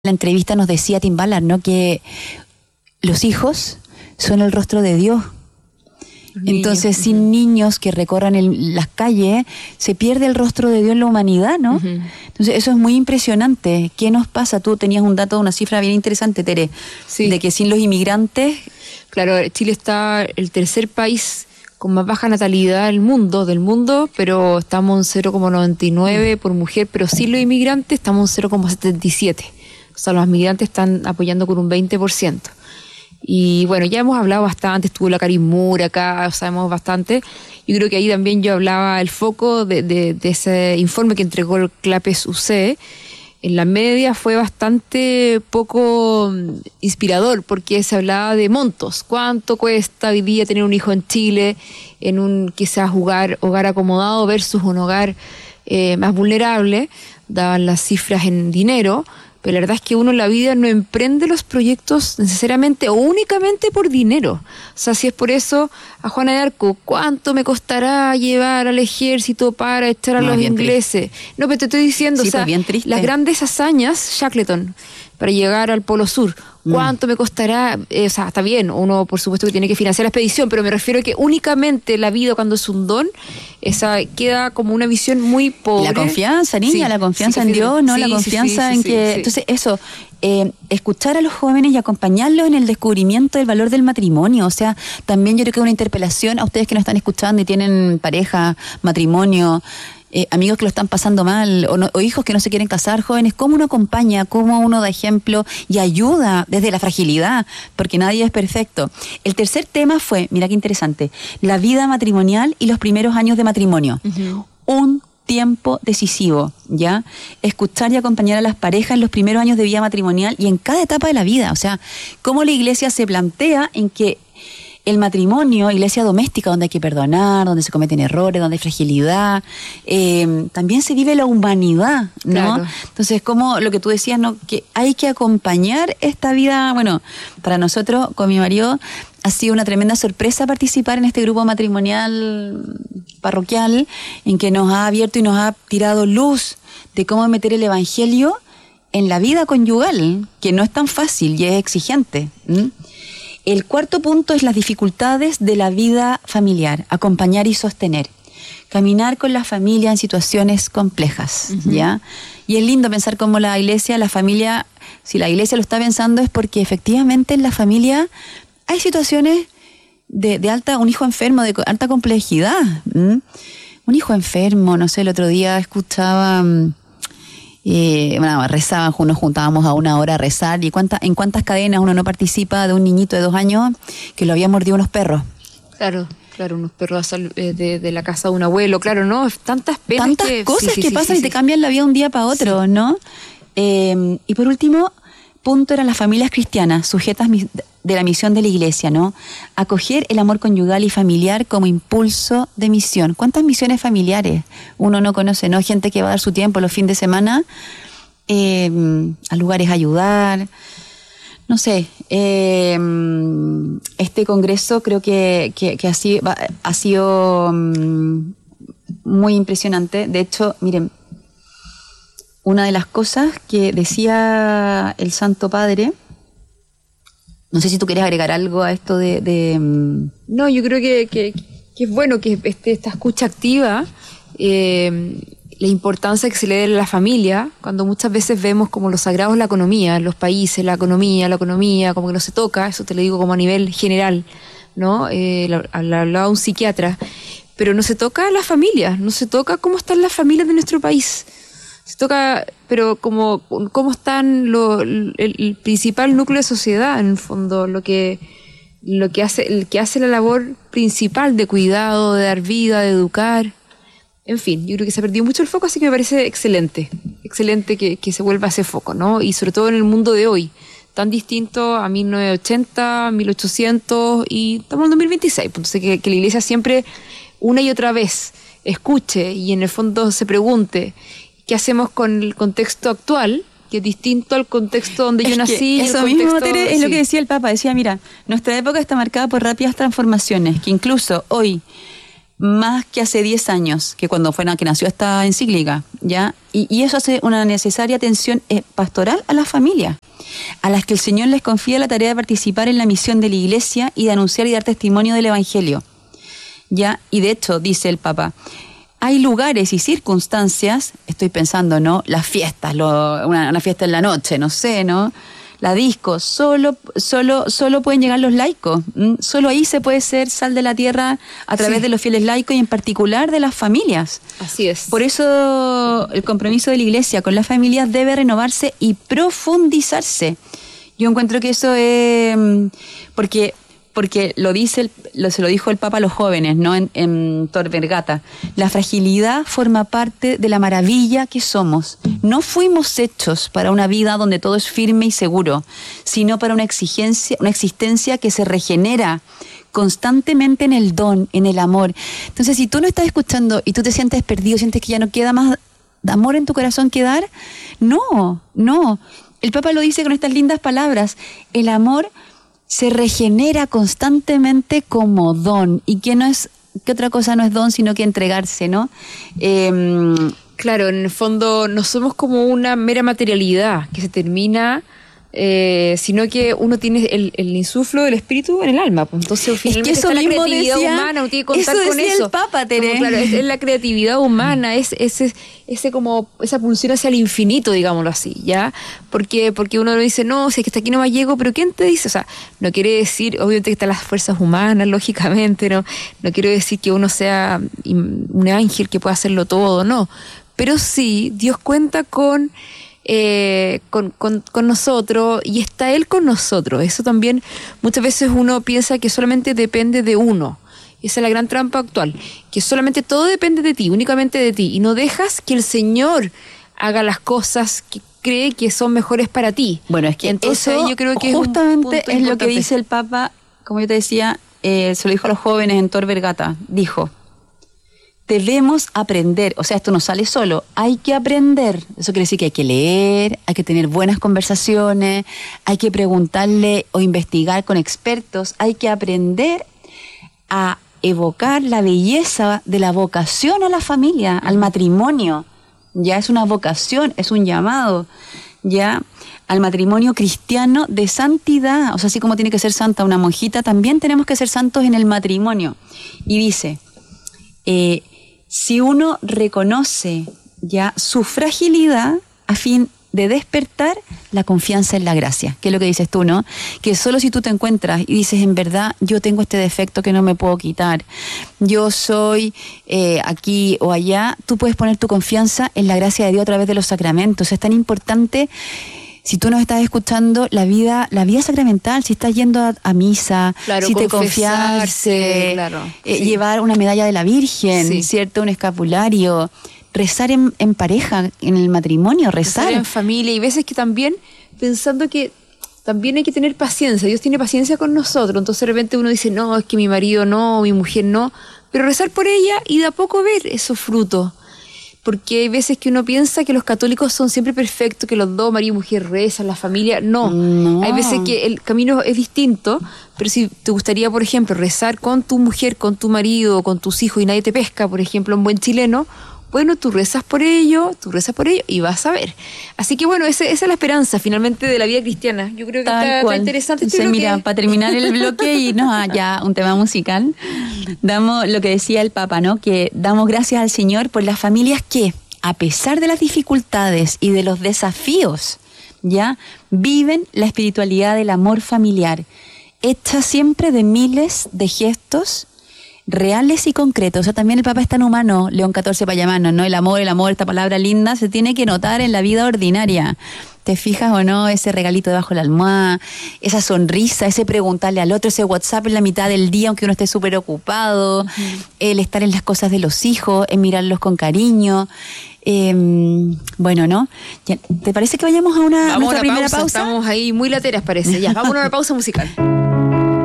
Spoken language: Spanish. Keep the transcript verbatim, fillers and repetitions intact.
la entrevista nos decía Tim Ballard, ¿no? Que los hijos son el rostro de Dios. Entonces, uh-huh. sin niños que recorran el, las calles, se pierde el rostro de Dios en la humanidad, ¿no? Uh-huh. Entonces, eso es muy impresionante. ¿Qué nos pasa? Tú tenías un dato, una cifra bien interesante, Tere, sí. de que sin los inmigrantes... Claro, Chile está el tercer país con más baja natalidad del mundo, del mundo, pero estamos en cero coma noventa y nueve por mujer, pero sin los inmigrantes estamos en cero coma setenta y siete. O sea, los migrantes están apoyando con un veinte por ciento. Y bueno, ya hemos hablado bastante, estuvo la Karin Moore acá, sabemos bastante. Yo creo que ahí también yo hablaba el foco de, de, de ese informe que entregó el CLAPES U C. En la media fue bastante poco inspirador porque se hablaba de montos. ¿Cuánto cuesta hoy día tener un hijo en Chile en un quizás hogar, hogar acomodado versus un hogar eh, más vulnerable? Daban las cifras en dinero. Pero la verdad es que uno en la vida no emprende los proyectos necesariamente o únicamente por dinero. O sea, si es por eso, a Juana de Arco, ¿cuánto me costará llevar al ejército para echar a no, los ingleses? Triste. No, pero te estoy diciendo, sí, o sea, pues las grandes hazañas, Shackleton, para llegar al Polo Sur, ¿cuánto mm. me costará? Eh, o sea, está bien, uno por supuesto que tiene que financiar la expedición, pero me refiero a que únicamente la vida cuando es un don, esa queda como una visión muy pobre. La confianza, niña, sí, la confianza sí, en Dios, ¿no? Sí, la confianza sí, sí, en sí, que... Sí, sí. Entonces, eso, eh, escuchar a los jóvenes y acompañarlos en el descubrimiento del valor del matrimonio. O sea, también yo creo que es una interpelación a ustedes que nos están escuchando y tienen pareja, matrimonio... Eh, amigos que lo están pasando mal o, no, o hijos que no se quieren casar, jóvenes, cómo uno acompaña, cómo uno da ejemplo y ayuda desde la fragilidad, porque nadie es perfecto. El tercer tema fue, mira qué interesante, la vida matrimonial y los primeros años de matrimonio. Uh-huh. Un tiempo decisivo, ¿ya? Escuchar y acompañar a las parejas en los primeros años de vida matrimonial y en cada etapa de la vida. O sea, cómo la iglesia se plantea en que el matrimonio, iglesia doméstica, donde hay que perdonar, donde se cometen errores, donde hay fragilidad, eh, también se vive la humanidad, ¿no? Claro. Entonces, como lo que tú decías, ¿no? Que hay que acompañar esta vida. Bueno, para nosotros, con mi marido, ha sido una tremenda sorpresa participar en este grupo matrimonial parroquial, en que nos ha abierto y nos ha tirado luz de cómo meter el evangelio en la vida conyugal, que no es tan fácil y es exigente. ¿Mm? El cuarto punto es las dificultades de la vida familiar, acompañar y sostener. Caminar con la familia en situaciones complejas, uh-huh. ¿ya? Y es lindo pensar cómo la iglesia, la familia, si la iglesia lo está pensando es porque efectivamente en la familia hay situaciones de, de alta, un hijo enfermo, de alta complejidad. ¿Mm? Un hijo enfermo, no sé, el otro día escuchaba... Eh, bueno, rezaban, nos juntábamos a una hora a rezar y cuánta, en cuántas cadenas uno no participa de un niñito de dos años que lo habían mordido unos perros. Claro, claro, unos perros de, de la casa de un abuelo, claro, ¿no? Tantas penas Tantas que, cosas sí, que sí, pasan sí, y te sí. cambian la vida un día para otro, sí. ¿no? Eh, y por último, punto eran las familias cristianas, sujetas de la misión de la iglesia, ¿no? Acoger el amor conyugal y familiar como impulso de misión. ¿Cuántas misiones familiares uno no conoce, no? Gente que va a dar su tiempo los fines de semana eh, a lugares a ayudar. No sé, eh, este congreso creo que, que, que ha sido, ha sido um, muy impresionante. De hecho, miren, una de las cosas que decía el Santo Padre, no sé si tú quieres agregar algo a esto de... de no, yo creo que, que, que es bueno que esté esta escucha activa, eh, la importancia que se le dé a la familia, cuando muchas veces vemos como los sagrados la economía, los países, la economía, la economía, como que no se toca, eso te lo digo como a nivel general, ¿no? Eh, hablaba un psiquiatra, pero no se toca a las familias, no se toca cómo están las familias de nuestro país. Se toca, pero como cómo están lo, el, el principal núcleo de sociedad, en el fondo, lo que lo que hace el que hace la labor principal de cuidado, de dar vida, de educar. En fin, yo creo que se ha perdido mucho el foco, así que me parece excelente, excelente que, que se vuelva ese foco, ¿no? Y sobre todo en el mundo de hoy, tan distinto a mil novecientos ochenta, mil ochocientos y estamos en dos mil veintiséis, entonces que, que la iglesia siempre una y otra vez escuche y en el fondo se pregunte ¿qué hacemos con el contexto actual? Que es distinto al contexto donde es yo nací. Eso el mismo, contexto, Tere, es sí. lo que decía el Papa. Decía, mira, nuestra época está marcada por rápidas transformaciones, que incluso hoy más que hace diez años, que cuando fue que nació esta encíclica, ¿ya? Y, y eso hace una necesaria atención pastoral a las familias, a las que el Señor les confía la tarea de participar en la misión de la Iglesia y de anunciar y dar testimonio del Evangelio, ¿ya? Y de hecho, dice el Papa, hay lugares y circunstancias, estoy pensando, ¿no? Las fiestas, lo, una, una fiesta en la noche, no sé, ¿no? La disco, solo, solo, solo pueden llegar los laicos. ¿m? Solo ahí se puede ser sal de la tierra a través sí. de los fieles laicos y en particular de las familias. Así es. Por eso el compromiso de la Iglesia con las familias debe renovarse y profundizarse. Yo encuentro que eso es porque porque lo dice el, lo, se lo dijo el Papa a los jóvenes, ¿no? En, en Tor Vergata. La fragilidad forma parte de la maravilla que somos. No fuimos hechos para una vida donde todo es firme y seguro, sino para una exigencia, una existencia que se regenera constantemente en el don, en el amor. Entonces, si tú no estás escuchando y tú te sientes perdido, sientes que ya no queda más amor en tu corazón que dar, no, no. El Papa lo dice con estas lindas palabras. El amor se regenera constantemente como don. ¿Y qué no es, qué otra cosa no es don sino que entregarse, ¿no? Eh, claro, en el fondo no somos como una mera materialidad que se termina, eh, sino que uno tiene el, el insuflo del espíritu en el alma. Pues entonces, finalmente, es que eso está la creatividad decía, humana, uno tiene que contar eso con eso. El Papa, Tere. Como, claro, es, es la creatividad humana, es ese, ese como esa pulsión hacia el infinito, digámoslo así, ¿ya? Porque, porque uno dice, no, si es que hasta aquí no me llego, pero ¿quién te dice? O sea, no quiere decir, obviamente que están las fuerzas humanas, lógicamente, no, no quiero decir que uno sea un ángel que pueda hacerlo todo, no. Pero sí, Dios cuenta con Eh, con, con, con nosotros y está Él con nosotros. Eso también muchas veces uno piensa que solamente depende de uno. Esa es la gran trampa actual, que solamente todo depende de ti, únicamente de ti, y no dejas que el Señor haga las cosas que cree que son mejores para ti. Bueno, es que entonces eso yo creo que justamente es, es lo que dice el Papa, como yo te decía, eh, se lo dijo a los jóvenes en Tor Vergata, dijo: debemos aprender, o sea, esto no sale solo, hay que aprender. Eso quiere decir que hay que leer, hay que tener buenas conversaciones, hay que preguntarle o investigar con expertos, hay que aprender a evocar la belleza de la vocación a la familia, al matrimonio. Ya es una vocación, es un llamado, ya al matrimonio cristiano de santidad. O sea, así como tiene que ser santa una monjita, también tenemos que ser santos en el matrimonio. Y dice, eh, si uno reconoce ya su fragilidad a fin de despertar la confianza en la gracia, que es lo que dices tú, ¿no? Que solo si tú te encuentras y dices, en verdad, yo tengo este defecto que no me puedo quitar, yo soy eh, aquí o allá, tú puedes poner tu confianza en la gracia de Dios a través de los sacramentos. Es tan importante, si tú nos estás escuchando, la vida la vida sacramental, si estás yendo a, a misa, claro, si te confiarse, claro, eh, sí. llevar una medalla de la Virgen, sí. ¿cierto? Un escapulario, rezar en, en pareja, en el matrimonio, rezar. rezar en familia, y veces que también pensando que también hay que tener paciencia. Dios tiene paciencia con nosotros, entonces de repente uno dice, no, es que mi marido no, mi mujer no, pero rezar por ella y de a poco ver esos frutos. Porque hay veces que uno piensa que los católicos son siempre perfectos, que los dos, marido y mujer, rezan, la familia. No. no. Hay veces que el camino es distinto, pero si te gustaría, por ejemplo, rezar con tu mujer, con tu marido, con tus hijos y nadie te pesca, por ejemplo, un buen chileno, bueno, tú rezas por ello, tú rezas por ello y vas a ver. Así que bueno, esa, esa es la esperanza finalmente de la vida cristiana. Yo creo que está, está interesante. Este Entonces, mira, para terminar el bloque y no ya un tema musical, damos lo que decía el Papa, ¿no? Que damos gracias al Señor por las familias que, a pesar de las dificultades y de los desafíos, ya viven la espiritualidad del amor familiar, hecha siempre de miles de gestos reales y concretos. O sea, también el Papa es tan humano, León catorce para llamarnos, ¿no? El amor, el amor, esta palabra linda, se tiene que notar en la vida ordinaria. ¿Te fijas o no? Ese regalito debajo de la almohada, esa sonrisa, ese preguntarle al otro, ese WhatsApp en la mitad del día, aunque uno esté súper ocupado, uh-huh. el estar en las cosas de los hijos, en mirarlos con cariño. Eh, bueno, ¿no? Ya, ¿te parece que vayamos a una, vamos nuestra a una primera pausa? pausa? Estamos ahí muy lateras, parece. Ya, vamos a una pausa musical.